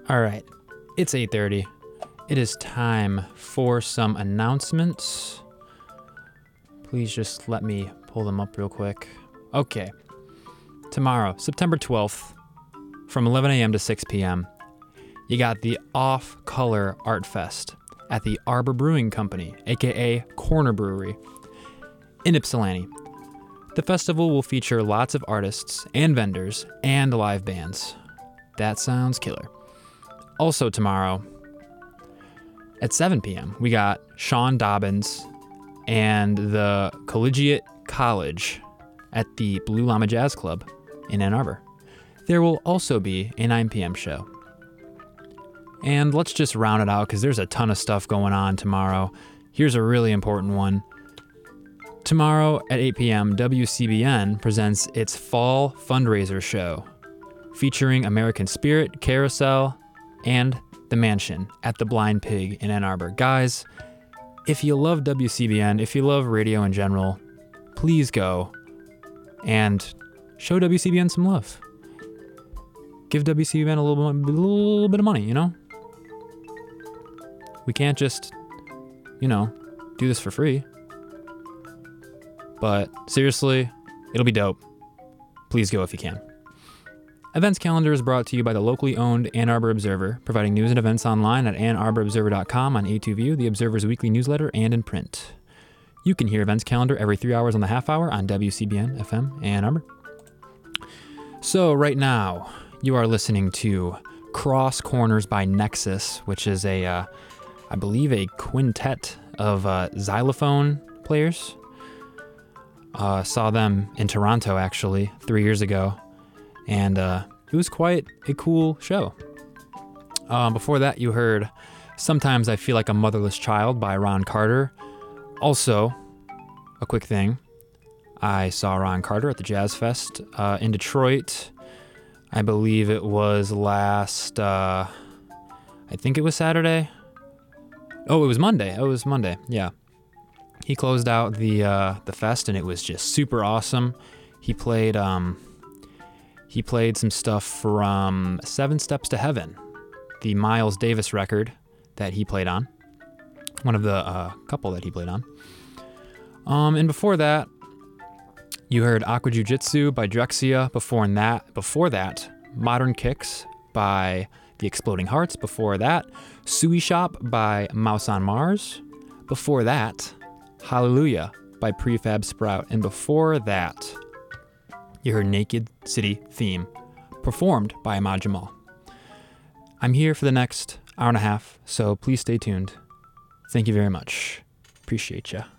All right, it's 8:30. It is time for some announcements. Please just let me pull them up real quick. Okay, tomorrow, September 12th, from 11 a.m. to 6 p.m., you got the Off Color Art Fest at the Arbor Brewing Company, aka Corner Brewery, in Ypsilanti. The festival will feature lots of artists and vendors and live bands. That sounds killer. Also tomorrow, at 7 p.m., we got Sean Dobbins and the Collegiate College at the Blue Llama Jazz Club in Ann Arbor. There will also be a 9 p.m. show. And let's just round it out because there's a ton of stuff going on tomorrow. Here's a really important one. Tomorrow at 8 p.m., WCBN presents its Fall Fundraiser Show, featuring American Spirit, Carousel, and The Mansion at the Blind Pig in Ann Arbor. Guys, if you love WCBN, if you love radio in general, please go and show WCBN some love. Give WCBN a little bit of money, you know? We can't just, do this for free. But seriously, it'll be dope. Please go if you can. Events calendar is brought to you by the locally owned Ann Arbor Observer, providing news and events online at AnnArborObserver.com, on A2View, the Observer's weekly newsletter, and in print. You can hear events calendar every 3 hours on the half hour on WCBN FM Ann Arbor. So right now, you are listening to Cross Corners by Nexus, which is I believe a quintet of xylophone players. Saw them in Toronto, actually, 3 years ago. And it was quite a cool show. Before that, you heard Sometimes I Feel Like a Motherless Child by Ron Carter. Also, a quick thing, I saw Ron Carter at the Jazz Fest in Detroit. I believe it was I think it was Saturday. Oh, it was Monday. Yeah. He closed out the fest, and it was just super awesome. He played some stuff from Seven Steps to Heaven, the Miles Davis record that he played on. One of the couple that he played on. And before that, you heard Aqua Jiu Jitsu by Drexcia. Before that, Modern Kicks by The Exploding Hearts. Before that, Sui Shop by Mouse on Mars. Before that, Hallelujah by Prefab Sprout. And before that, you heard Naked City Theme, performed by Ahmad Jamal. I'm here for the next hour and a half, so please stay tuned. Thank you very much. Appreciate ya.